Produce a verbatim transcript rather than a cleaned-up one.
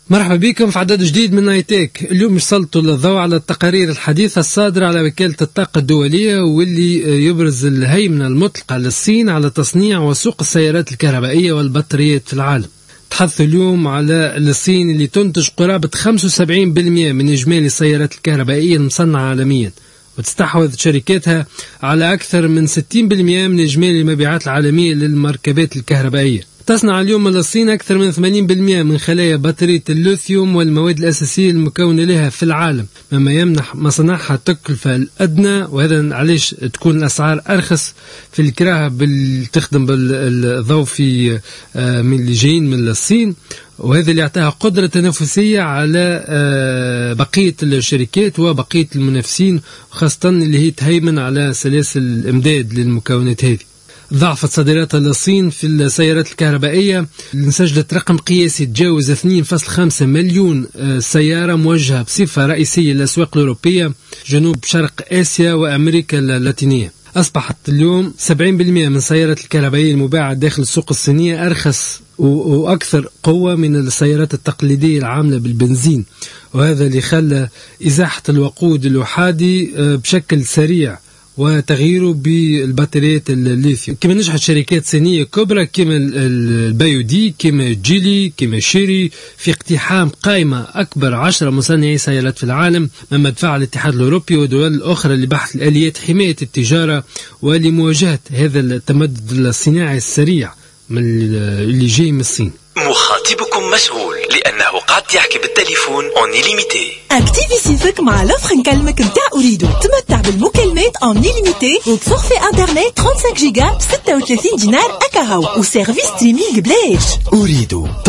مرحبا بكم في عدد جديد من نايتيك. اليوم سلطوا الضوء على التقارير الحديثة الصادرة على وكالة الطاقة الدولية، واللي يبرز الهيمنة المطلقة للصين على تصنيع وسوق السيارات الكهربائية والبطاريات في العالم. تحدث اليوم على الصين اللي تنتج قرابة خمسة وسبعين بالمئة من إجمالي السيارات الكهربائية المصنعة عالميا، وتستحوذ شركاتها على أكثر من ستين بالمئة من إجمالي المبيعات العالمية للمركبات الكهربائية. تصنع اليوم الصين أكثر من ثمانين بالمئة من خلايا بطارية الليثيوم والمواد الأساسية المكونة لها في العالم، مما يمنح مصنعها التكلفة الأدنى، وهذا علاش تكون الأسعار أرخص في الكراهة تخدم بالضوء في من اللي جايين من الصين، وهذا اللي يعطيها قدرة تنافسية على بقية الشركات وبقية المنافسين، خاصة اللي هي تهيمن على سلاسل الإمداد للمكونات هذه. ضعفت صادرات الصين في السيارات الكهربائية اللي سجلت رقم قياسي تجاوز اثنين فاصلة خمسة مليون سيارة موجهة بصفة رئيسية للأسواق الأوروبية، جنوب شرق آسيا وأمريكا اللاتينية. أصبحت اليوم سبعين بالمئة من السيارات الكهربائية المباعة داخل السوق الصينية أرخص وأكثر قوة من السيارات التقليدية العاملة بالبنزين، وهذا اللي خلى إزاحة الوقود الأحادي بشكل سريع وتغييره بالبطاريات الليثيوم. كما نجحت شركات صينية كبرى كما البايودي، كما جيلي، كما شيري في اقتحام قائمة أكبر عشرة مصنعي سيارات في العالم، مما دفع الاتحاد الأوروبي والدول الأخرى لبحث الآليات حماية التجارة ولمواجهة هذا التمدد الصناعي السريع من اللي جاي من الصين. مخاطبكم مشغول لأنه قاعد يحكي بالتليفون اون إليميتي. اكتيفي سيفك مع لفخ نكلمك متاع أريدو. تمتع بالمكالمات اون إليميتي وبفورفي انترنت خمسة جيجا ب ستة وثلاثين دينار أكاهو وسيرفيس ستريمينغ بلاش. أريدو.